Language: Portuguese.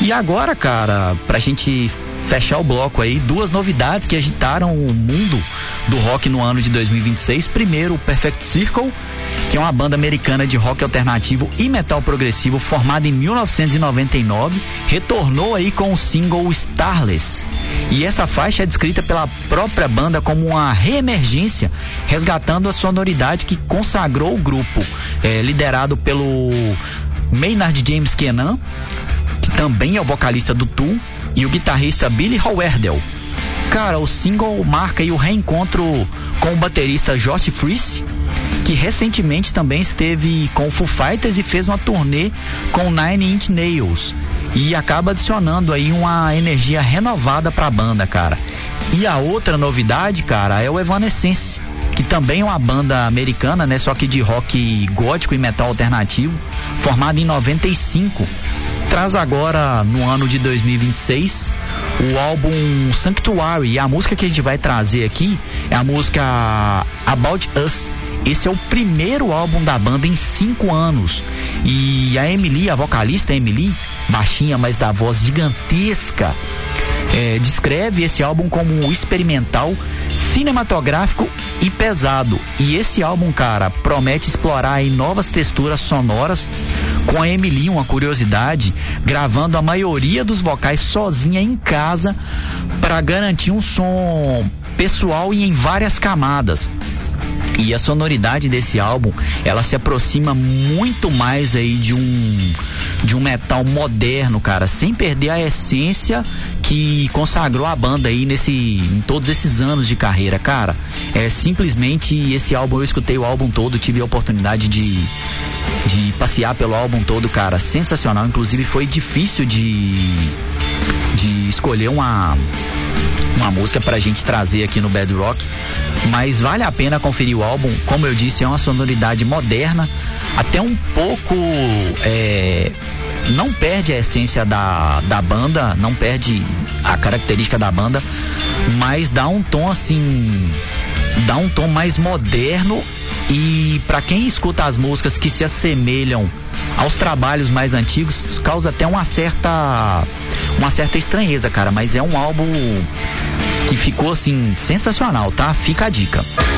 E agora, cara, pra gente fechar o bloco aí, duas novidades que agitaram o mundo do rock no ano de 2026. Primeiro, o Perfect Circle, que é uma banda americana de rock alternativo e metal progressivo formada em 1999, retornou aí com o single Starless. E essa faixa é descrita pela própria banda como uma reemergência, resgatando a sonoridade que consagrou o grupo, liderado pelo Maynard James Keenan, que também é o vocalista do Tool, e o guitarrista Billy Howerdel. Cara, o single marca aí o reencontro com o baterista Josh Freese, que recentemente também esteve com o Foo Fighters e fez uma turnê com Nine Inch Nails, e acaba adicionando aí uma energia renovada pra banda, cara. E a outra novidade, cara, é o Evanescence, que também é uma banda americana, né, só que de rock gótico e metal alternativo, formada em 95. Traz agora, no ano de 2026, o álbum Sanctuary, e a música que a gente vai trazer aqui é a música About Us. Esse é o primeiro álbum da banda em 5 anos. E a Emily, a vocalista Emily, baixinha, mas da voz gigantesca, descreve esse álbum como experimental, cinematográfico e pesado. E esse álbum, cara, promete explorar aí novas texturas sonoras, com a Emily, uma curiosidade, gravando a maioria dos vocais sozinha em casa para garantir um som pessoal e em várias camadas. E a sonoridade desse álbum, ela se aproxima muito mais aí de um metal moderno, cara, sem perder a essência que consagrou a banda aí em todos esses anos de carreira, cara. Simplesmente esse álbum, eu escutei o álbum todo, tive a oportunidade de passear pelo álbum todo, cara, sensacional. Inclusive foi difícil de escolher uma música pra gente trazer aqui no Bad Rock, mas vale a pena conferir o álbum. Como eu disse, é uma sonoridade moderna, até um pouco não perde a essência da banda, não perde a característica da banda, mas dá um tom assim, dá um tom mais moderno. E para quem escuta as músicas que se assemelham aos trabalhos mais antigos, causa até uma certa estranheza, cara, mas é um álbum que ficou assim sensacional, tá? Fica a dica.